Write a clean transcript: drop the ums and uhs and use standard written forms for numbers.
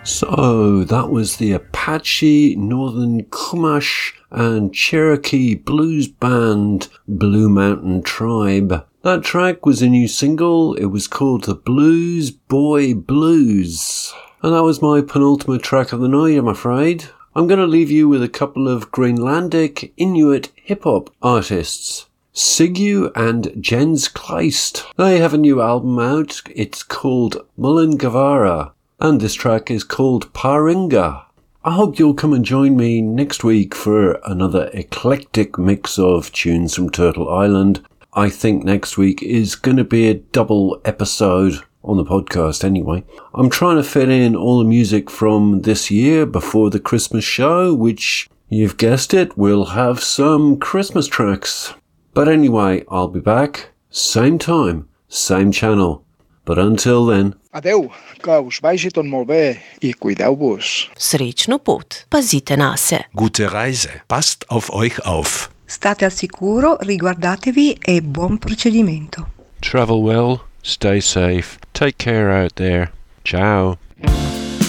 So that was the Apache, Northern Chumash and Cherokee blues band Blue Mountain Tribe. That track was a new single. It was called The Blues Boy Blues. And that was my penultimate track of the night, I'm afraid. I'm going to leave you with a couple of Greenlandic Inuit hip-hop artists. Siggu and Jens Kleist. They have a new album out. It's called Mullingavara. And this track is called Paringa. I hope you'll come and join me next week for another eclectic mix of tunes from Turtle Island. I think next week is going to be a double episode on the podcast anyway. I'm trying to fit in all the music from this year before the Christmas show, which, you've guessed it, will have some Christmas tracks. But anyway, I'll be back, same time, same channel. But until then... Adeu, que us vagi tot molt bé i cuideu-vos. Srećnu put, pazite na se. Gute Reise, passt auf euch auf. State al sicuro, riguardatevi e buon procedimento. Travel well, stay safe, take care out there. Ciao.